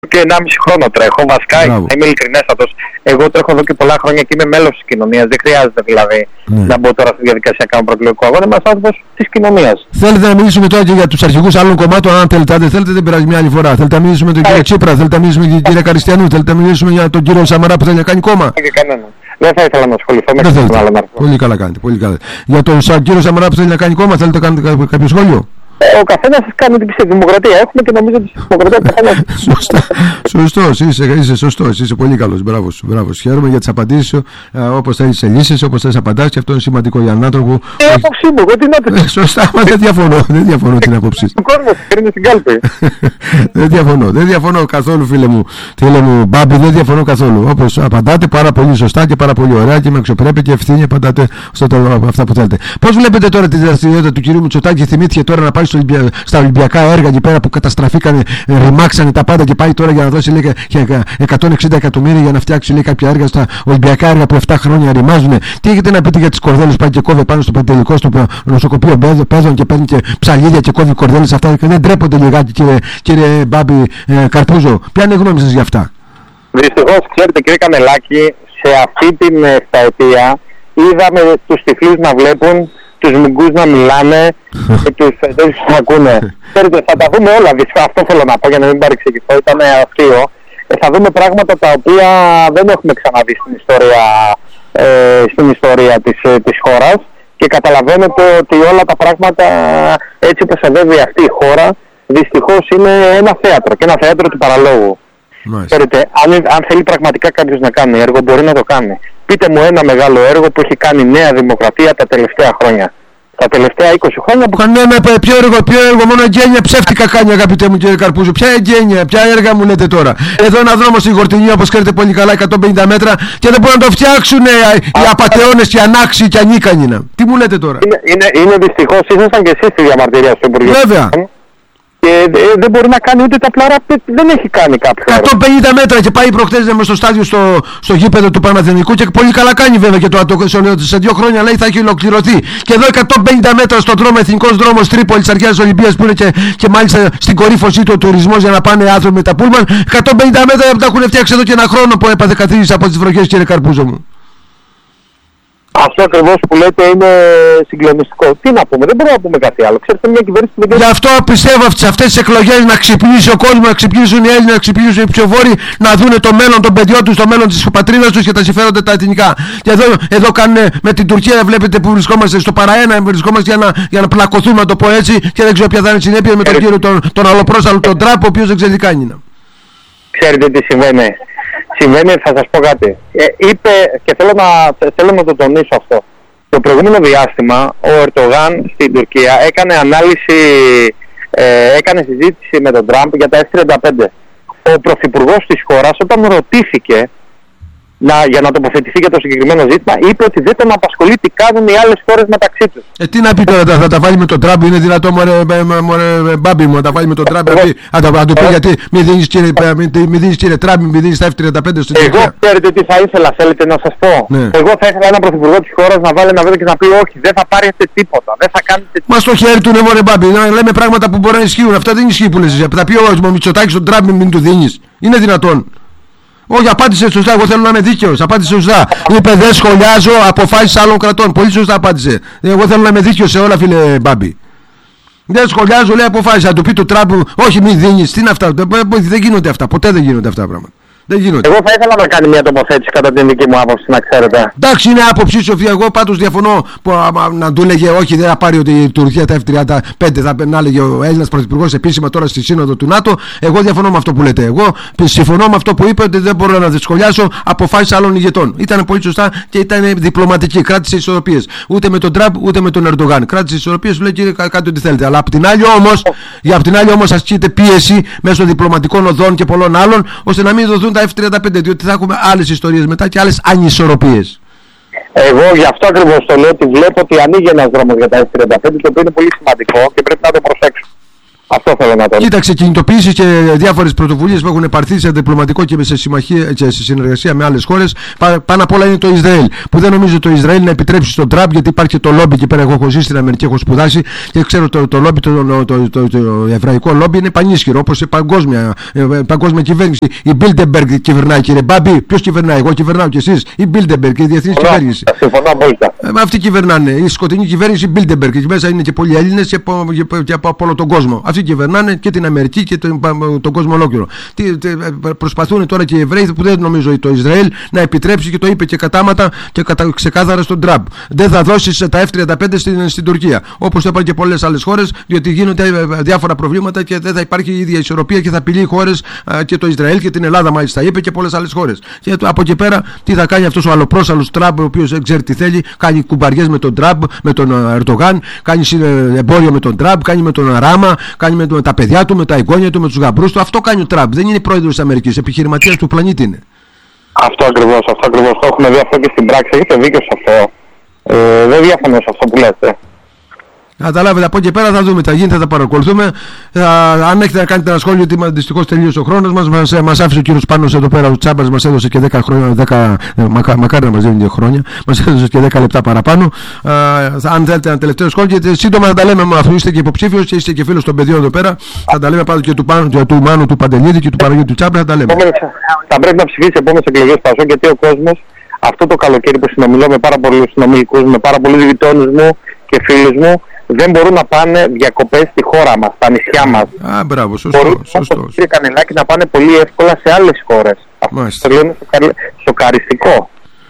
Και 1,5 χρόνο τρέχω. Βασικά, είμαι ειλικρινέστατος. Εγώ τρέχω εδώ και πολλά χρόνια και είμαι μέλος της κοινωνίας. Δεν χρειάζεται δηλαδή να μπω τώρα στη διαδικασία να κάνω προεκλογικό αγώνα. Είμαι άνθρωπος της κοινωνίας. Θέλετε να μιλήσουμε τώρα και για τους αρχηγούς άλλων κομμάτων, αν θέλετε, δεν πειράζει μια άλλη φορά. Θέλετε να μιλήσουμε για τον κύριο Τσίπρα, θέλετε να μιλήσουμε για την κυρία Καριστιανού, θέλετε να μιλήσουμε για τον κύριο Σαμαρά που θέλει να κάνει κόμμα. Δεν θα ήθελα να ασχοληθώ με τον άλλο να. Πολύ καλά κάνετε. Πολύ καλά. Για τον κύριο Σαμαρά που θέλει να κάνει κόμμα, θέλετε να κάνετε κάποιο σχόλιο. Ο καθένας κάνει την ψηφιακή δημοκρατία. Έχουμε και νομίζω ότι στη δημοκρατία Σωστός, είσαι σωστός, είσαι πολύ καλός. Μπράβο σου. Χαίρομαι για τις απαντήσεις σου. Όπως θέλεις σε λύσεις, όπως θέλεις απαντάς, και αυτό είναι σημαντικό για έναν άνθρωπο. Άποψή μου, εγώ τι να πω. Σωστά, μα δεν διαφωνώ την άποψή σου. Ο κόσμος παίρνει στην κάλπη. Δεν διαφωνώ καθόλου, φίλε μου Μπάμπη, δεν διαφωνώ καθόλου. Όπως απαντάτε πάρα πολύ σωστά και πάρα πολύ ωραία και με αξιοπρέπεια και ευθύνη απαντάτε αυτά που θέλετε. Πώς βλέπετε τώρα τη δραστηριότητα του κυρίου Μητσοτάκη? Θυμήθηκε τώρα να πάει στα Ολυμπιακά έργα εκεί πέρα που καταστραφήκανε, ρημάξανε τα πάντα και πάει τώρα για να δώσει λέει, 160 εκατομμύρια για να φτιάξει λέει, κάποια έργα στα Ολυμπιακά έργα που 7 χρόνια ρημάζουν. Τι έχετε να πείτε για τις κορδέλες που πάει και κόβει πάνω στο πεντελικό στο νοσοκοπείο Πέδων και παίρνει και ψαλίδια και κόβει κορδέλες αυτά? Και δεν τρέπονται λιγάκι, κύριε Μπάμπη Καρπούζο? Ποια είναι η γνώμη σας για αυτά? Δυστυχώς, ξέρετε κύριε Κανελάκη, σε αυτή την εφταετία είδαμε τους τυφλούς να βλέπουν, τους μουγκούς να μιλάνε και τους φεδέλους να ακούνε. Ξέρετε, θα τα δούμε όλα, αυτό θέλω να πω για να μην παρεξηγηθώ, ήταν αστείο. Θα δούμε πράγματα τα οποία δεν έχουμε ξαναδεί στην ιστορία της χώρας και καταλαβαίνετε ότι όλα τα πράγματα έτσι όπως οδεύει αυτή η χώρα δυστυχώς είναι ένα θέατρο και ένα θέατρο του παραλόγου. Ξέρετε, αν θέλει πραγματικά κάποιος να κάνει έργο μπορεί να το κάνει. Πείτε μου ένα μεγάλο έργο που έχει κάνει η Νέα Δημοκρατία τα τελευταία χρόνια. Τα τελευταία 20 χρόνια που... Ποιο έργο, μόνο εγγένεια ψεύτικα κάνει, αγαπητέ μου κύριε Καρπούζο. Ποια εγγένεια, ποια έργα μου λέτε τώρα? Εδώ ένα δρόμο στη Γορτινή, όπως ξέρετε πολύ καλά, 150 μέτρα και δεν μπορούν να το φτιάξουν οι απατεώνες και οι ανάξιοι και ανίκανοι. Τι μου λέτε τώρα? Είναι δυστυχώς, ήσασταν και εσείς στη διαμαρτυρία στο Υπουργείο. Βέβαια. Και δεν μπορεί να κάνει ούτε τα πλάρα, δεν έχει κάνει κάποιο. 150 μέτρα και πάει προχτές στο στάδιο στο γήπεδο του Παναθηναϊκού και πολύ καλά κάνει βέβαια και σε 2 χρόνια λέει θα έχει ολοκληρωθεί. Και εδώ 150 μέτρα στον δρόμο, εθνικός δρόμος Τρίπολης Αρχαίας Ολυμπίας που είναι και μάλιστα στην κορύφωσή του ο τουρισμός για να πάνε άνθρωποι με τα πούλμαν. 150 μέτρα που τα έχουν φτιάξει εδώ και ένα χρόνο που έπαθε καθίδρυση από τις βροχές, κύριε Καρπούζο μου. Αυτό ακριβώς που λέτε είναι συγκλονιστικό. Τι να πούμε, δεν μπορούμε να πούμε κάτι άλλο. Ξέρετε, μια κυβέρνηση που δεν... Γι' αυτό πιστεύω σε αυτές τις εκλογές να ξυπνήσει ο κόσμος, να ξυπνήσουν οι Έλληνες, να ξυπνήσουν οι ψηφοφόροι, να δουν το μέλλον των παιδιών τους, το μέλλον της πατρίδας τους και τα συμφέροντα τα εθνικά. Και εδώ κάνουν με την Τουρκία, βλέπετε που βρισκόμαστε στο παραένα, βρισκόμαστε για να πλακωθούμε, να το πω έτσι, και δεν ξέρω ποια θα είναι η συνέπεια με τον κύριο τον αλλοπρόσαλο, τον Τραμπ, ο οποίος δεν ξέρει τι κάνει. Ξέρετε τι συμβαίνει? Συμβαίνει, θα σας πω κάτι. Είπε και θέλω να το τονίσω αυτό. Το προηγούμενο διάστημα ο Ερντογάν στην Τουρκία έκανε ανάλυση, έκανε συζήτηση με τον Τραμπ για τα F-35. Ο πρωθυπουργός της χώρας όταν ρωτήθηκε για να τοποθετηθεί για το συγκεκριμένο ζήτημα είπε ότι δεν τον απασχολεί τι κάνουν οι άλλες χώρες μεταξύ τους. Τι να πει τώρα, θα τα βάλει με τον Τραμπ? Είναι δυνατό μωρέ Μπάμπη μου να τα βάλει με τον Τραμπ? Να του πει γιατί μη δίνεις κύριε Τραμπ, μη δίνεις τα F-35 στην Τουρκία? Εγώ ξέρετε τι θα ήθελα, θέλετε να σας πω? Ναι. Εγώ θα ήθελα έναν πρωθυπουργό της χώρας να βάλει ένα βέτο και να πει όχι, δεν θα πάρετε τίποτα, δεν θα κάνετε τίποτα. Μα στο χέρι του είναι μωρέ Μπάμπη, να λέμε πράγματα που μπορεί να ισχύουν. Αυτά δεν ισχύουν που λες εσύ. Θα πει ο Μητσοτάκης στον Τραμπ μην του δίνεις? Είναι δυνατόν? Όχι, απάντησε σωστά. Εγώ θέλω να είμαι δίκαιος. Απάντησε σωστά. Είπε δεν σχολιάζω αποφάσεις άλλων κρατών. Πολύ σωστά απάντησε. Εγώ θέλω να είμαι δίκαιος σε όλα, φίλε Μπάμπη. Δεν σχολιάζω, λέει αποφάσεις. Θα του πει το Τραμπ, όχι, μην δίνεις. Τι είναι αυτά? Δεν γίνονται αυτά. Ποτέ δεν γίνονται αυτά πράγματα. Δεν γίνονται. Εγώ θα ήθελα να κάνει μια τοποθέτηση κατά την δική μου άποψη, να ξέρετε. Εντάξει, είναι άποψή Σοφία. Εγώ πάντως διαφωνώ που, να του λέγε όχι, δεν θα πάρει ότι η Τουρκία τα F-35 θα να έλεγε ο Έλληνας πρωθυπουργός επίσημα τώρα στη σύνοδο του ΝΑΤΟ. Εγώ διαφωνώ με αυτό που λέτε. Εγώ συμφωνώ με αυτό που είπε ότι δεν μπορώ να δυσκολιάσω αποφάσεις άλλων ηγετών. Ήταν πολύ σωστά και ήταν διπλωματική. Κράτησε ισορροπίες. Ούτε με τον Τραμπ ούτε με τον Ερντογάν. Κράτησε ισορροπίες, σου λέει κύριε, κάντε ό,τι θέλετε. Αλλά απ' την άλλη όμως ασκείται πίεση μέσω διπλωματικών οδών και πολλών άλλων ώστε να μην δοθούν τα F-35, διότι θα έχουμε άλλες ιστορίες μετά και άλλες ανισορροπίες. Εγώ γι' αυτό ακριβώς το λέω ότι βλέπω ότι ανοίγει ένας δρόμος για τα F-35, το οποίο είναι πολύ σημαντικό και πρέπει να το προσέξουμε. Αυτό θέλω να τονίσω. Κοίταξε, κινητοποιήσεις και διάφορες πρωτοβουλίες που έχουν πάρθει σε διπλωματικό και σε συμμαχία και σε συνεργασία με άλλες χώρες. Πάνω απ' όλα είναι το Ισραήλ. Που δεν νομίζω το Ισραήλ να επιτρέψει στον Τραμπ, γιατί υπάρχει το λόμπι εκεί πέρα. Εγώ έχω ζήσει στην Αμερική, έχω σπουδάσει και ξέρω το λόμπι, το εβραϊκό λόμπι είναι πανίσχυρο, όπως η παγκόσμια κυβέρνηση. Η Bilderberg κυβερνάει, κύριε Μπάμπη. Ποιος κυβερνάει? Εγώ κυβερνάω κι εσείς? Η Bilderberg, η διεθνής κυβέρνηση. Συμφωνώ απόλυτα. Αυτοί κυβερνάνε. Η σκοτεινή κυβέρνηση Bilderberg. Εκεί μέσα είναι και πολλοί Έλληνες και από όλο τον κόσμο. Αυτοί κυβερνάνε και την Αμερική και τον κόσμο ολόκληρο. Προσπαθούν τώρα και οι Εβραίοι, που δεν νομίζω το Ισραήλ να επιτρέψει, και το είπε και κατάματα και ξεκάθαρα στον Τραμπ. Δεν θα δώσει τα F-35 στην Τουρκία. Όπως το είπαν και πολλές άλλες χώρες, διότι γίνονται διάφορα προβλήματα και δεν θα υπάρχει η ίδια ισορροπία και θα απειλεί χώρες και το Ισραήλ και την Ελλάδα, μάλιστα είπε, και πολλές άλλες χώρες. Και από εκεί πέρα, τι θα κάνει αυτός ο αλλοπρόσαλος Τραμπ, ο οποίος δεν ξέρει τι θέλει, κάνει κουμπαριές με τον Τραμπ, με τον Ερντογάν, κάνει εμπόριο με τον Τραμπ, κάνει με τον Ράμα, κάνει με τα παιδιά του, με τα εγγόνια του, με τους γαμπρούς του. Αυτό κάνει ο Τραμπ. Δεν είναι πρόεδρος της Αμερικής, επιχειρηματίας του πλανήτη είναι. Αυτό ακριβώς. Το έχουμε δει αυτό και στην πράξη. Έχετε δίκιο σε αυτό. Δεν διαφωνώ σε αυτό που λέτε. Καταλάβετε, από εκεί πέρα θα δούμε τι γίνεται, θα τα παρακολουθούμε. Αν έχετε να κάνετε ένα σχόλιο, ότι δυστυχώς τελείωσε ο χρόνος μας. Μας άφησε ο κύριος Πάνος εδώ πέρα, ο Τσάμπας μας έδωσε και 10 χρόνια, μακάρι να μας δίνουν 2 χρόνια, μας έδωσε και 10 λεπτά παραπάνω. Αν θέλετε ένα τελευταίο σχόλιο, γιατί σύντομα θα τα λέμε, αφού είστε και υποψήφιος και είστε και φίλος των παιδιών εδώ πέρα, θα τα λέμε πάντως και του Μάνου του Παντελίδη και του Παναγιώτη του Τσάμπα, θα τα λέμε. Θα πρέπει να ψηφίσει επόμενες εκλογές Πασόκ, γιατί ο κόσμος αυτό το καλοκαίρι που συνομιλώ με πάρα πολλούς συνομιλικούς, με πάρα πολλούς γειτόνους μου και φίλους μου, δεν μπορούν να πάνε διακοπές στη χώρα μας, στα νησιά μας. Μπράβο, σωστό. Μπορούν, όπως κύριε Κανελάκη, να πάνε πολύ εύκολα σε άλλες χώρες. Αυτό το είναι σοκαριστικό.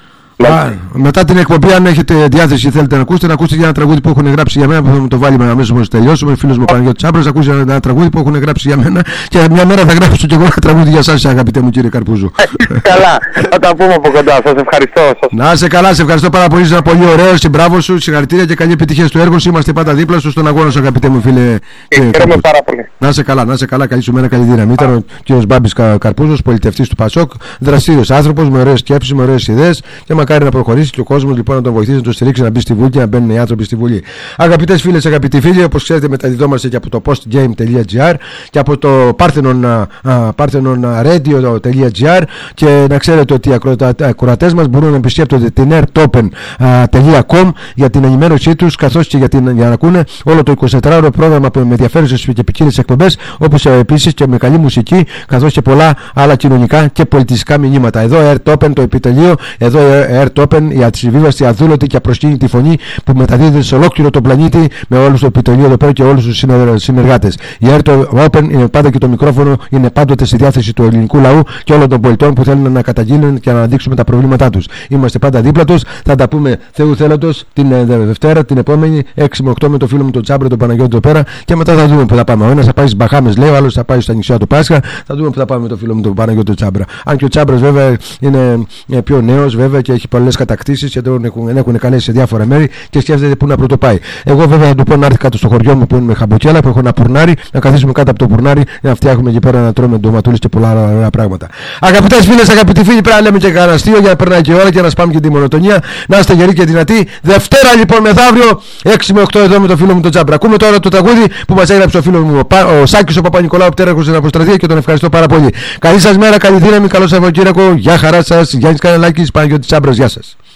Μετά την εκπομπή, αν έχετε διάθεση, θέλετε να ακούσετε για ένα τραγούδι που έχουν γράψει για μένα, που θα το βάλουμε αμέσως μόλις τελειώσουμε. Φίλος μου Παναγιώτη Τσάμπρας, ακούσει ένα τραγούδι που έχουν γράψει για μένα και μια μέρα θα γράψω και εγώ ένα τραγούδι για εσάς, αγαπητέ μου κύριε Καρπούζου. Καλά, θα τα πούμε από κοντά. Σας ευχαριστώ. Να είσαι καλά, σε ευχαριστώ πάρα πολύ. Είσαι πολύ ωραίο, μπράβο σου, συγχαρητήρια και καλή επιτυχία στο έργο σου. Είμαστε πάντα δίπλα σου στον αγώνα σου, αγαπητέ μου φίλε. Χαίρομαι πάρα πολύ. Να είσαι καλά, καλή σου μέρα, καλή δύναμη. Ήταν ο κύριος Μπάμπης Καρπούζος, πολιτευτής του Πασόκ, δραστήριος άνθρωπος, με ωραίες σκέψεις, με ωραίες ιδέες και μακάρι να προχωρήσει και ο κόσμος λοιπόν να τον βοηθήσει, να τον στηρίξει, να μπει στη Βουλή και να μπαίνουν οι άνθρωποι στη Βουλή. Αγαπητές φίλες, αγαπητοί φίλοι, όπως ξέρετε, μεταδιδόμαστε και από το postgame.gr και από το parthenonradio.gr και να ξέρετε ότι οι ακροατές μας μπορούν να επισκέπτονται την airtopen.com για την ενημέρωσή τους, καθώς και για να ακούνε όλο το 24ωρο πρόγραμμα με ενδιαφέρουσες και ποικίλες εκπομπές, όπως επίσης και με καλή μουσική, καθώς και πολλά άλλα κοινωνικά και πολιτιστικά μηνύματα. Εδώ AirTopen το επιτελείο, εδώ AirTopen η ατσιβίβαστη, αδούλωτη και απροσκύνητη φωνή που μεταδίδεται σε ολόκληρο τον πλανήτη με όλους το επιτελείο εδώ πέρα και όλους τους συνεργάτες. Η AirTopen είναι πάντα και το μικρόφωνο είναι πάντοτε στη διάθεση του ελληνικού λαού και όλων των πολιτών που θέλουν να καταγίνουν και να αναδείξουμε τα προβλήματά τους. Είμαστε πάντα δίπλα τους. Θα τα πούμε Θεού θέλοντος την Δευτέρα, την επόμενη 6 με 8 με το φίλο μου τον Τσάμπρα, τον Παναγιώτη εδώ πέρα και μετά θα δούμε που θα πάμε. Ο ένας θα πάει στις Μπαχάμες, λέει, ο άλλος θα πάει στα νησιά του Πάσχα. Θα δούμε που θα πάμε με το φίλο μου τον Παναγιώτη τον Τσάμπρα. Αν και ο Τσάμπρας βέβαια είναι πιο νέος βέβαια και έχει πολλές κατακτήσεις και τον έχουν καλέσει σε διάφορα μέρη και σκέφτεται πού να πρωτοπάει. Εγώ βέβαια θα του πω να έρθει κάτω στο χωριό μου που είναι με χαμποκέλα, που έχω ένα πουρνάρι, να καθίσουμε κάτω από το πουρνάρι να φτιάχνουμε εκεί πέρα να τρώμε ντοματούλες και πολλά άλλα πράγματα. Αγαπητές φίλες, αγαπητοί φίλοι, πρέπει να λέμε και κανένα αστείο για να περνάει και η ώρα και να σπάμε και τη μονοτονία. Να είστε γεροί και δυνατοί. Δευτέρα λοιπόν μεθαύριο 6 με 8 εδώ με το φίλο μου τον Τσάμπρα. Ακούμε τώρα το τραγούδι που μας έγραψε ο φίλος μου ο Σάκης ο Παπα-Νικολάου, πτέραρχος στην Αποστρατεία και τον ευχαριστώ πάρα πολύ. Καλή σας μέρα, καλή δύναμη, καλό Σαββατοκύριακο. Γεια χαρά σας, Γιάννης Κανελάκης, Παναγιώτης Τσάμπρας, γεια σας.